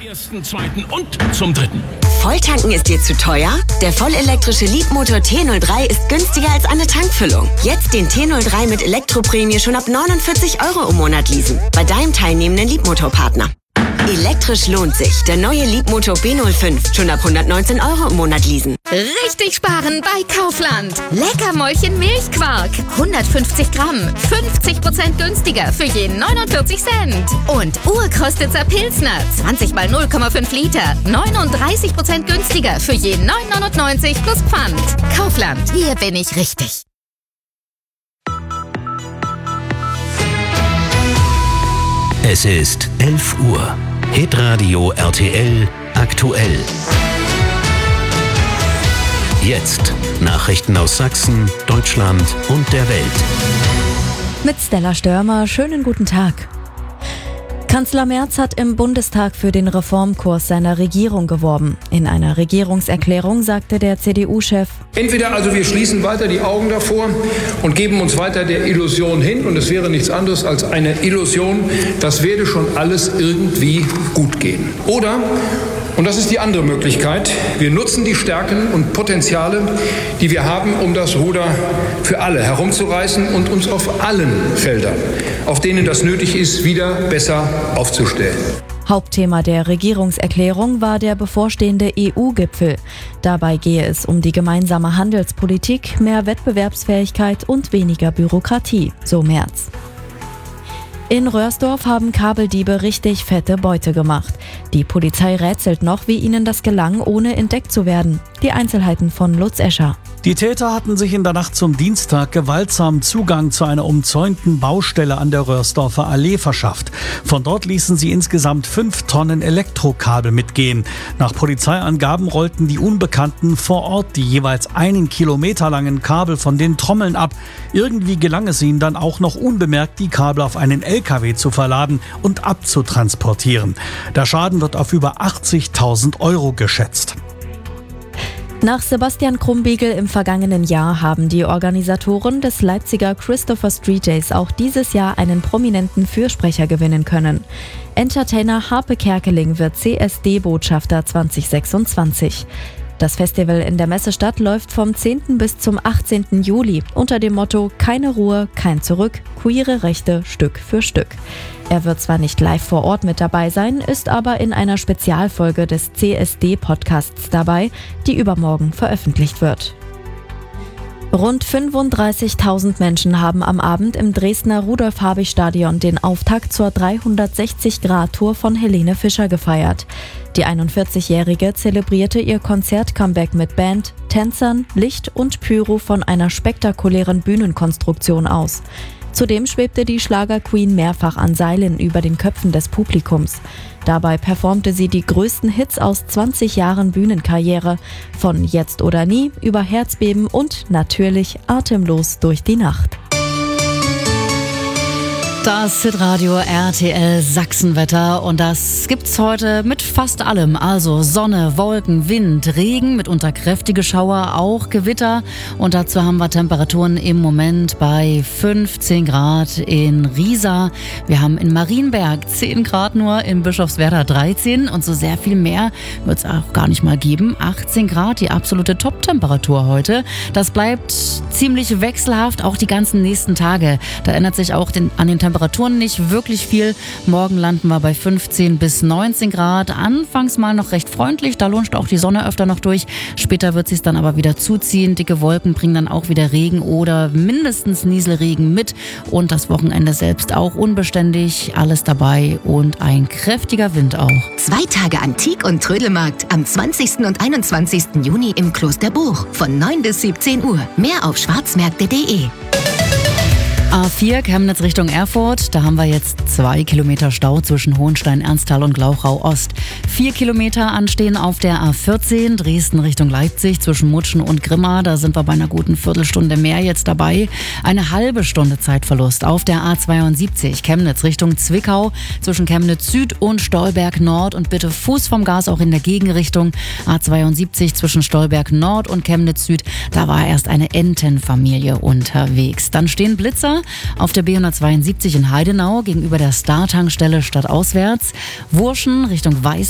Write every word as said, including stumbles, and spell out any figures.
ersten, zweiten und zum dritten. Volltanken ist dir zu teuer? Der vollelektrische Leapmotor T null drei ist günstiger als eine Tankfüllung. Jetzt den T null drei mit Elektroprämie schon ab neunundvierzig Euro im Monat leasen. Bei deinem teilnehmenden Leapmotor-Partner. Elektrisch lohnt sich. Der neue Leapmotor B null fünf. Schon ab hundertneunzehn Euro im Monat leasen. Richtig sparen bei Kaufland. Leckermäulchen Milchquark. hundertfünfzig Gramm. fünfzig Prozent günstiger für jeden neunundvierzig Cent. Und Urkostitzer Pilsner. zwanzig mal null Komma fünf Liter. neununddreißig Prozent günstiger für jeden neun neunundneunzig plus Pfand. Kaufland. Hier bin ich richtig. Es ist elf Uhr. Hitradio R T L aktuell. Jetzt Nachrichten aus Sachsen, Deutschland und der Welt. Mit Stella Störmer, schönen guten Tag. Kanzler Merz hat im Bundestag für den Reformkurs seiner Regierung geworben. In einer Regierungserklärung sagte der C D U-Chef: Entweder also wir schließen weiter die Augen davor und geben uns weiter der Illusion hin, und es wäre nichts anderes als eine Illusion, das werde schon alles irgendwie gut gehen. Oder, und das ist die andere Möglichkeit, wir nutzen die Stärken und Potenziale, die wir haben, um das Ruder für alle herumzureißen und uns auf allen Feldern, auf denen das nötig ist, wieder besser aufzustellen. Hauptthema der Regierungserklärung war der bevorstehende E U-Gipfel. Dabei gehe es um die gemeinsame Handelspolitik, mehr Wettbewerbsfähigkeit und weniger Bürokratie, so Merz. In Röhrsdorf haben Kabeldiebe richtig fette Beute gemacht. Die Polizei rätselt noch, wie ihnen das gelang, ohne entdeckt zu werden. Die Einzelheiten von Lutz Escher. Die Täter hatten sich in der Nacht zum Dienstag gewaltsam Zugang zu einer umzäunten Baustelle an der Röhrsdorfer Allee verschafft. Von dort ließen sie insgesamt fünf Tonnen Elektrokabel mitgehen. Nach Polizeiangaben rollten die Unbekannten vor Ort die jeweils einen Kilometer langen Kabel von den Trommeln ab. Irgendwie gelang es ihnen dann auch noch unbemerkt, die Kabel auf einen L K W zu verladen und abzutransportieren. Der Schaden wird auf über achtzigtausend Euro geschätzt. Nach Sebastian Krumbiegel im vergangenen Jahr haben die Organisatoren des Leipziger Christopher Street Days auch dieses Jahr einen prominenten Fürsprecher gewinnen können. Entertainer Harpe Kerkeling wird C S D-Botschafter zwanzig sechsundzwanzig. Das Festival in der Messestadt läuft vom zehnten bis zum achtzehnten Juli unter dem Motto Keine Ruhe, kein Zurück, queere Rechte Stück für Stück. Er wird zwar nicht live vor Ort mit dabei sein, ist aber in einer Spezialfolge des C S D-Podcasts dabei, die übermorgen veröffentlicht wird. Rund fünfunddreißigtausend Menschen haben am Abend im Dresdner Rudolf-Habich-Stadion den Auftakt zur dreihundertsechzig-Grad-Tour von Helene Fischer gefeiert. Die einundvierzigjährige zelebrierte ihr Konzert-Comeback mit Band, Tänzern, Licht und Pyro von einer spektakulären Bühnenkonstruktion aus. Zudem schwebte die Schlager-Queen mehrfach an Seilen über den Köpfen des Publikums. Dabei performte sie die größten Hits aus zwanzig Jahren Bühnenkarriere, von Jetzt oder Nie über Herzbeben und natürlich Atemlos durch die Nacht. Das Hitradio R T L Sachsenwetter, und das gibt's heute mit fast allem. Also Sonne, Wolken, Wind, Regen, mitunter kräftige Schauer, auch Gewitter. Und dazu haben wir Temperaturen im Moment bei fünfzehn Grad in Riesa. Wir haben in Marienberg zehn Grad nur, in Bischofswerda dreizehn, und so sehr viel mehr wird es auch gar nicht mal geben. achtzehn Grad, die absolute Top-Temperatur heute. Das bleibt ziemlich wechselhaft, auch die ganzen nächsten Tage. Da ändert sich auch den, an den Temperaturen Temperaturen nicht wirklich viel. Morgen landen wir bei fünfzehn bis neunzehn Grad. Anfangs mal noch recht freundlich, da lunscht auch die Sonne öfter noch durch. Später wird es sich dann aber wieder zuziehen. Dicke Wolken bringen dann auch wieder Regen oder mindestens Nieselregen mit. Und das Wochenende selbst auch unbeständig. Alles dabei und ein kräftiger Wind auch. Zwei Tage Antik- und Trödelmarkt am zwanzigsten und einundzwanzigsten Juni im Klosterbuch von neun bis siebzehn Uhr. Mehr auf schwarzmärkte punkt de. A vier Chemnitz Richtung Erfurt, da haben wir jetzt zwei Kilometer Stau zwischen Hohenstein, Ernsthal und Glauchau Ost. Vier Kilometer anstehen auf der A vierzehn Dresden Richtung Leipzig zwischen Mutschen und Grimma. Da sind wir bei einer guten Viertelstunde mehr jetzt dabei. Eine halbe Stunde Zeitverlust auf der A zweiundsiebzig Chemnitz Richtung Zwickau zwischen Chemnitz Süd und Stolberg Nord. Und bitte Fuß vom Gas auch in der Gegenrichtung. A zweiundsiebzig zwischen Stolberg Nord und Chemnitz Süd. Da war erst eine Entenfamilie unterwegs. Dann stehen Blitzer auf der B hundertzweiundsiebzig in Heidenau gegenüber der Star-Tankstelle stadtauswärts. Wurschen Richtung Weiß